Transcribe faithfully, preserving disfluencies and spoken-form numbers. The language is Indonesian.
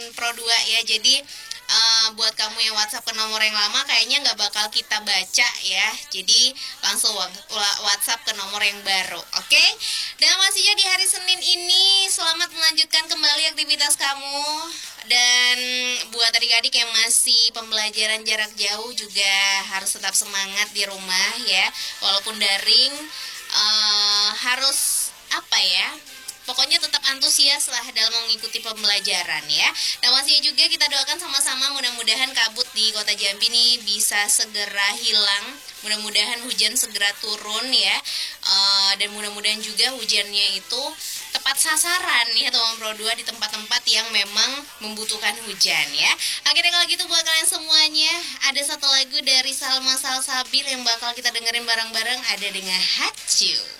Pro dua ya. Jadi uh, buat kamu yang WhatsApp ke nomor yang lama kayaknya nggak bakal kita baca ya. Jadi langsung WhatsApp ke nomor yang baru, oke? Okay? Dan pastinya di hari Senin ini selamat melanjutkan kembali aktivitas kamu. Dan buat adik-adik yang masih pembelajaran jarak jauh juga harus tetap semangat di rumah ya. Walaupun daring uh, harus apa ya, pokoknya tetap antusias lah dalam mengikuti pembelajaran ya. Dan masih juga kita doakan sama-sama mudah-mudahan kabut di Kota Jambi ini bisa segera hilang. Mudah-mudahan hujan segera turun ya. uh, Dan mudah-mudahan juga hujannya itu tepat sasaran ya teman Pro dua di tempat-tempat yang memang membutuhkan hujan ya. Akhirnya kalau gitu buat kalian semuanya, ada satu lagu dari Salma Salsabil yang bakal kita dengerin bareng-bareng, ada dengan Hachu.